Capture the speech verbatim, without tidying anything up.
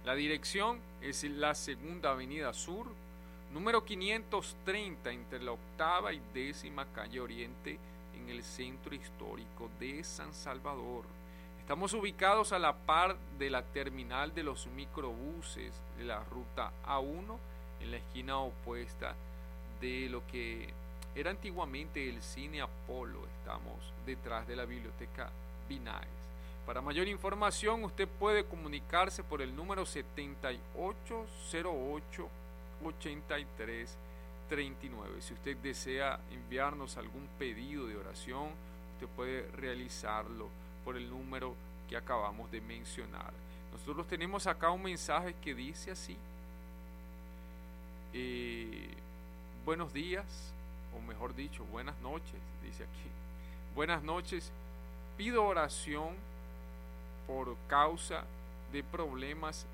La dirección es la Segunda Avenida Sur, número quinientos treinta, entre la octava y décima calle Oriente, en el centro histórico de San Salvador. Estamos ubicados a la par de la terminal de los microbuses de la ruta A uno, en la esquina opuesta de lo que era antiguamente el Cine Apolo. Estamos detrás de la biblioteca Binaes. Para mayor información usted puede comunicarse por el número setenta y ocho cero ocho ochenta y tres treinta y nueve. Si usted desea enviarnos algún pedido de oración, usted puede realizarlo por el número que acabamos de mencionar. Nosotros tenemos acá un mensaje que dice así: eh, buenos días, o mejor dicho, buenas noches, dice aquí. Buenas noches, pido oración por causa de problemas